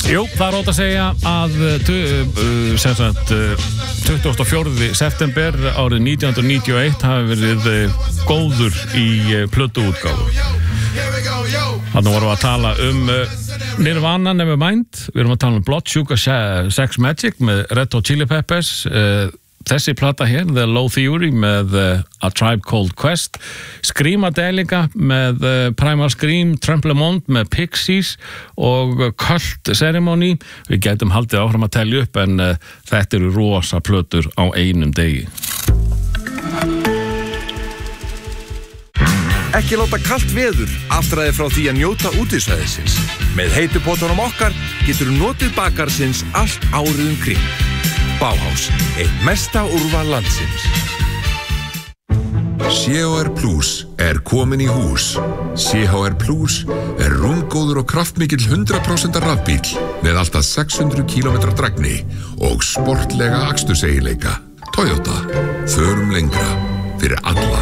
Jú, það ótt að segja að 24. september árið 1991 hafi verið góður í plötuútgáfu. Þannig vorum við að tala Nirvana Nevermind, við erum að tala Blood Sugar Sex Magic með Red Hot Chili Peppers, þessi plata hér, The Low Theory með A Tribe Called Quest, Screamadelica með Primal Scream, Tremblement með Pixies og Cult Ceremony. Við getum haldið áfram að telja upp en þetta eru rosa plötur á einum degi. Ekki láta kalt veður aftræði frá því að njóta útisvæðisins. Með heitu potunum okkar getur notið bakarsins allt árið kring. Bauhaus, einn mesta úrval landsins. CHR Plus komin í hús. CHR Plus rúmgóður og kraftmikill 100% rafbíll með alltaf 600 km dragni og sportlega aksturseiginleika. Toyota, förum lengra fyrir alla.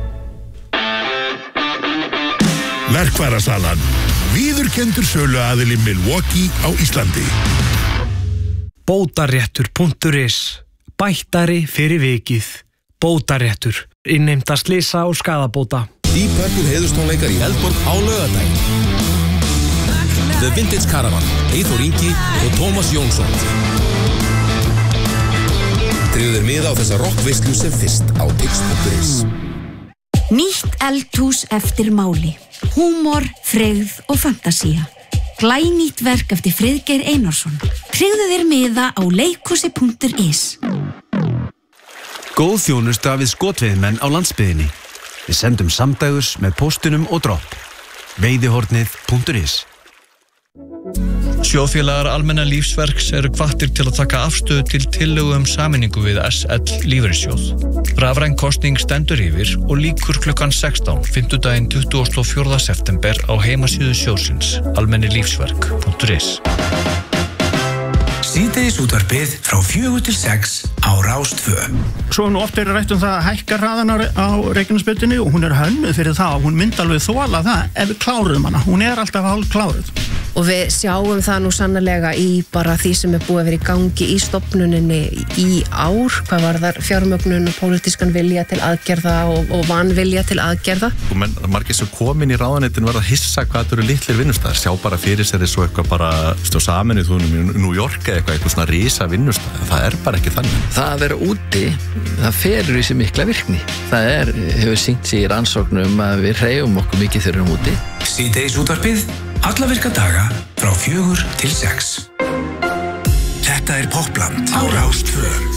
Verkfærasalan, viðurkenndur söluaðili Milwaukee á Íslandi. Bótaréttur.is, bættari fyrir vikið. Bótaréttur, innheimta slysa og skaðabóta. Deep Purple heiðurstónleikar í Eldborg á laugardaginn. The Vintage Caravan, Eyþór Ingi og Tómas Jónsson. Tryggðu þér miða á þessa rockveislu sem fyrst á tix.is. Nýtt eldhús eftir máli. Húmor, fregð og fantasía. Glænýtt verk eftir Friðgeir Einarsson. Tryggðu þér miða á leikhúsi.is. Góð þjónusta við skotveiðmenn á landsbyggðinni. Við sendum samdægurs með póstunum og dropp. Veiðihornið.is. Sjóðfélagar Almenna lífsverks eru hvattir til að taka afstöðu til tillögu sameiningu við SL lífeyrissjóð. Rafræn kosning stendur yfir og lýkur klukkan 16, fimmtudaginn 24. september á heimasíðu sjóðsins, almennilífsverk.is. Síðdegis útvarpið frá 4 til 6 á Rás 2. Svo nú oft rætt það að hækka hraðan á Reykjanesbrautinni og hún hönnuð fyrir það og hún myndi alveg þola það ef við kláruðum hana. Hún alltaf hálf kláruð. Og við sjáum það nú sannarlega í bara því sem búið að vera í gangi í stofnuninni í ár, hvað var þar fjármögnun og pólitískan vilja til aðgerða og vanvilja til aðgerða. Men margir sem komin í ráðuneytin verða að hissa hvað þetta eru litlir vinnustæðar, sjá bara fyrir sér þessu eitthvað bara Sameinuðu þjóðunum í New York eða eitthvað svona risa vinnustæð, það bara ekki þannig. Það að vera úti, það felur í sig mikla virkni. Það hefur sýnt sig í rannsóknum að við hreyfum okkur mikið þegar við erum úti. Síðdegis útvarpið alla virka daga frá 4 til 6. Þetta Popland á Rás 2.